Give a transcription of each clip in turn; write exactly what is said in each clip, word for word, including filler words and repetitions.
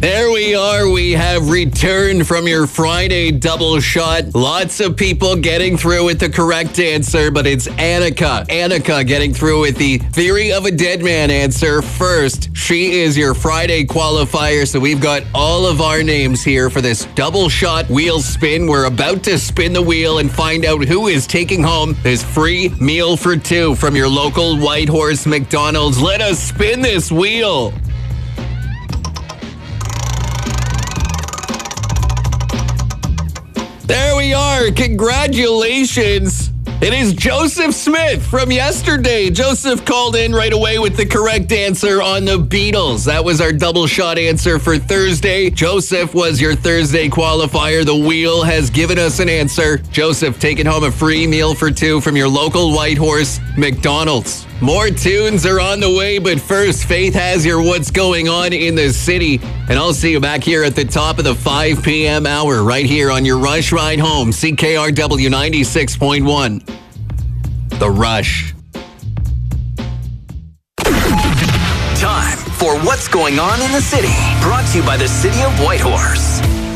There we are. We have returned from your Friday double shot. Lots of people getting through with the correct answer, but it's Annika. Annika getting through with the theory of a dead man answer first. She is your Friday qualifier, so we've got all of our names here for this double shot wheel spin. We're about to spin the wheel and find out who is taking home this free meal for two from your local Whitehorse McDonald's. Let us spin this wheel. There we are. Congratulations. It is Joseph Smith from yesterday. Joseph called in right away with the correct answer on the Beatles. That was our double shot answer for Thursday. Joseph was your Thursday qualifier. The wheel has given us an answer. Joseph taking home a free meal for two from your local Whitehorse McDonald's. More tunes are on the way, but first, Faith has your what's going on in the city. And I'll see you back here at the top of the five p.m. hour, right here on your Rush Ride Home, C K R W ninety-six point one. The Rush. Time for what's going on in the city. Brought to you by the City of Whitehorse.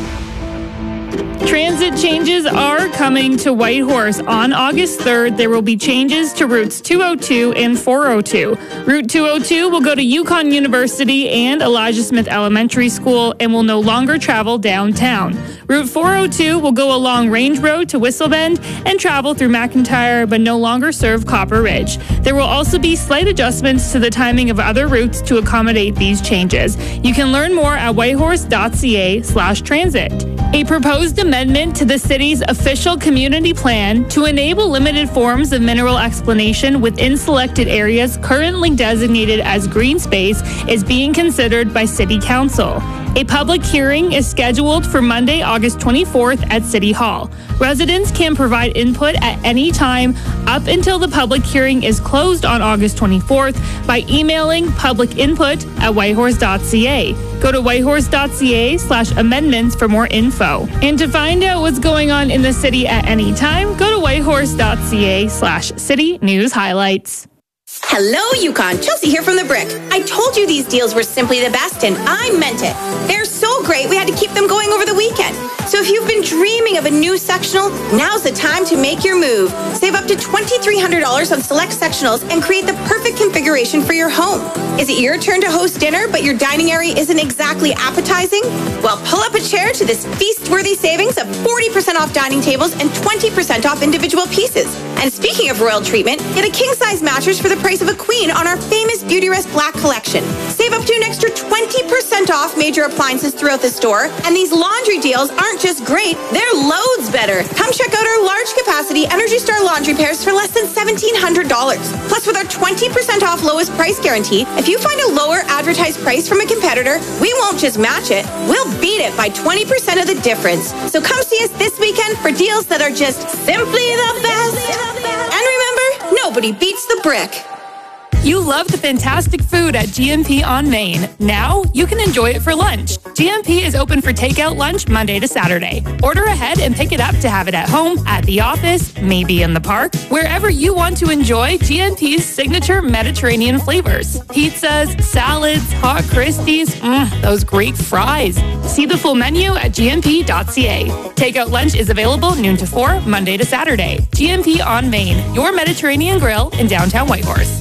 Transit changes are coming to Whitehorse. On August third, there will be changes to routes two oh two and four oh two. Route two oh two will go to Yukon University and Elijah Smith Elementary School and will no longer travel downtown. Route four oh two will go along Range Road to Whistle Bend and travel through McIntyre, but no longer serve Copper Ridge. There will also be slight adjustments to the timing of other routes to accommodate these changes. You can learn more at whitehorse.ca slash transit. A proposed amendment to the city's official community plan to enable limited forms of mineral exploration within selected areas currently designated as green space is being considered by City Council. A public hearing is scheduled for Monday, August twenty-fourth at City Hall. Residents can provide input at any time up until the public hearing is closed on August twenty-fourth by emailing public input at whitehorse.ca. Go to whitehorse.ca slash amendments for more info. And to find out what's going on in the city at any time, go to whitehorse.ca slash city news highlights. Hello, Yukon. Chelsea here from The Brick. I told you these deals were simply the best, and I meant it. They're so great, we had to keep them going over the weekend. So if you've been dreaming of a new sectional, now's the time to make your move. Save up to twenty-three hundred dollars on select sectionals and create the perfect configuration for your home. Is it your turn to host dinner, but your dining area isn't exactly appetizing? Well, pull up a chair to this feast-worthy savings of forty percent off dining tables and twenty percent off individual pieces. And speaking of royal treatment, get a king-size mattress for the price of a queen on our famous Beautyrest Black collection. Save up to an extra twenty percent off major appliances throughout the store. And these laundry deals aren't just great, they're loads better. Come check out our large capacity Energy Star laundry pairs for less than seventeen hundred dollars. Plus, with our twenty percent off lowest price guarantee, if you find a lower advertised price from a competitor, we won't just match it, we'll beat it by twenty percent of the difference. So come see us this weekend for deals that are just simply the best. And remember, nobody beats The Brick. You love the fantastic food at G M P on Main. Now you can enjoy it for lunch. G M P is open for takeout lunch Monday to Saturday. Order ahead and pick it up to have it at home, at the office, maybe in the park, wherever you want to enjoy G M P's signature Mediterranean flavors. Pizzas, salads, hot Christies, mm, those great fries. See the full menu at G M P dot C A. Takeout lunch is available noon to four, Monday to Saturday. G M P on Main, your Mediterranean grill in downtown Whitehorse.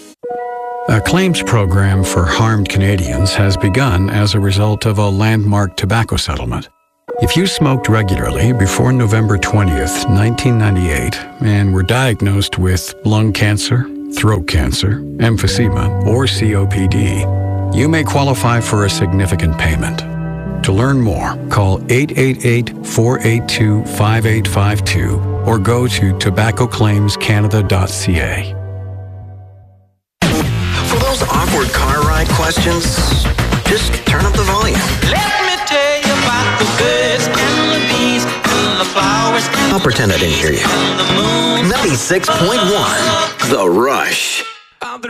A claims program for harmed Canadians has begun as a result of a landmark tobacco settlement. If you smoked regularly before November twentieth, nineteen ninety-eight, and were diagnosed with lung cancer, throat cancer, emphysema, or C O P D, you may qualify for a significant payment. To learn more, call eight eight eight, four eight two, five eight five two or go to tobacco claims canada dot c a. For those awkward car ride questions, just turn up the volume. Let me tell you about the birds and the bees and the flowers. I'll pretend I didn't hear you. And the moon. ninety-six point one, The Rush.